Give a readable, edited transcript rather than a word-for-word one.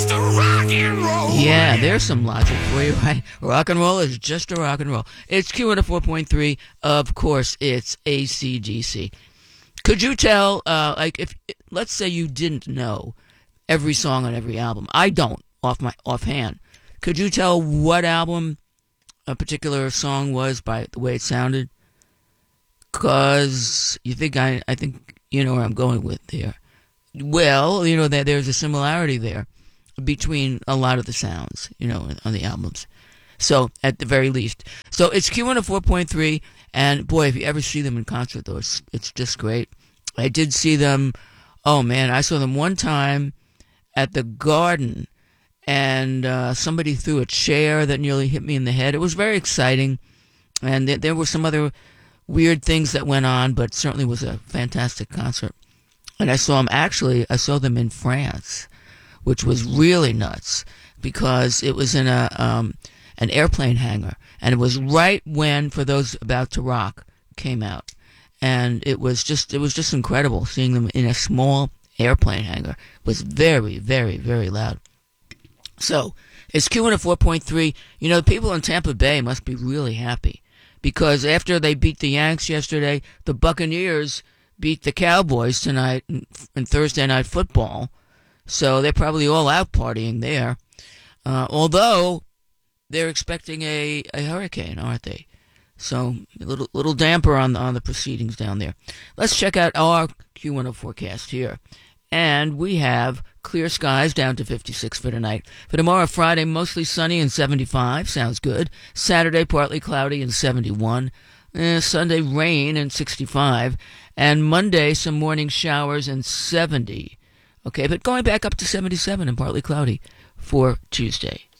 Yeah, there's some logic for you, right? Rock and roll is just a rock and roll. It's Q104.3. Of course, it's AC/DC. Could you tell, if let's say you didn't know every song on every album? I don't, offhand. Could you tell what album a particular song was by the way it sounded? Because I think you know where I'm going with here. Well, you know that there's a similarity there between a lot of the sounds, on the albums. So, at the very least. So, it's Q104.3, and boy, if you ever see them in concert, though, it's just great. I did see them, I saw them one time at the Garden, and somebody threw a chair that nearly hit me in the head. It was very exciting, and there were some other weird things that went on, but certainly was a fantastic concert. And I saw them in France, which was really nuts because it was in an airplane hangar, and it was right when For Those About to Rock came out, and it was just incredible seeing them in a small airplane hangar. It was very, very, very loud. So it's Q104.3. The people in Tampa Bay must be really happy because after they beat the Yanks yesterday, the Buccaneers beat the Cowboys tonight in Thursday Night Football. So they're probably all out partying there. Although they're expecting a hurricane, aren't they? So a little damper on the proceedings down there. Let's check out our Q104 forecast here. And we have clear skies down to 56 for tonight. For tomorrow, Friday, mostly sunny and 75. Sounds good. Saturday, partly cloudy and 71. Sunday, rain and 65. And Monday, some morning showers and 70. Okay, but going back up to 77 and partly cloudy for Tuesday.